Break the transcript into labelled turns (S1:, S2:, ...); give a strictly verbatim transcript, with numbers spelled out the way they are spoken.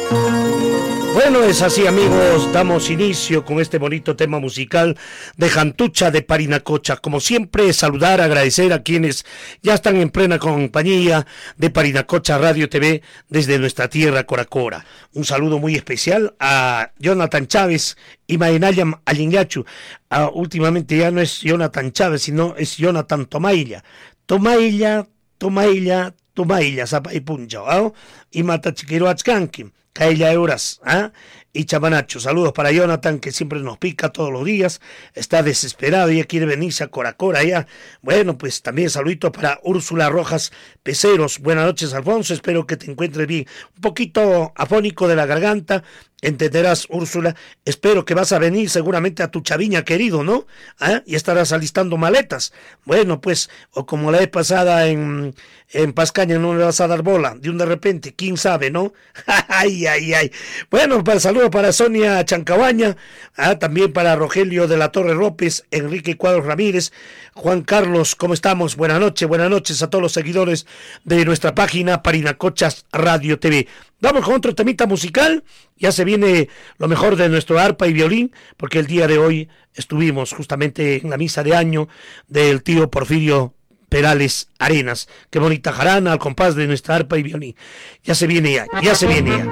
S1: Bueno, es así, amigos, damos inicio con este bonito tema musical de Jantucha de Parinacocha. Como siempre, saludar, agradecer a quienes ya están en plena compañía de Parinacocha Radio T V desde nuestra tierra Coracora. Un saludo muy especial a Jonathan Chávez y Maenayam Alinyachu. Ah, últimamente ya no es Jonathan Chávez, sino es Jonathan Tomailla. Tomailla, Tomailla, Tomailla, Zapa y Puncha, ¿ah? Y Mata Chiquiro Achkanki. Kaila Euras, ¿ah? Y Chabanacho, saludos para Jonathan, que siempre nos pica todos los días, está desesperado, ya quiere venirse a Coracora, ya. Bueno, pues también saludito para Úrsula Rojas Peceros, buenas noches, Alfonso, espero que te encuentres bien, un poquito afónico de la garganta, entenderás, Úrsula, espero que vas a venir seguramente a tu Chaviña querido, ¿no? ¿Ah? Y estarás alistando maletas, bueno, pues, o como la vez pasada en, en Pascaña, no le vas a dar bola, de un de repente, quién sabe, ¿no? Ay, ay, ay, bueno, para saludos para Sonia Chancabaña, ah, también para Rogelio de la Torre López, Enrique Cuadros Ramírez, Juan Carlos, ¿cómo estamos? Buenas noches, buenas noches a todos los seguidores de nuestra página Parinacochas Radio T V. Vamos con otro temita musical, ya se viene lo mejor de nuestro arpa y violín, porque el día de hoy estuvimos justamente en la misa de año del tío Porfirio Perales Arenas. Qué bonita jarana al compás de nuestra arpa y violín. Ya se viene ya, ya se viene ya.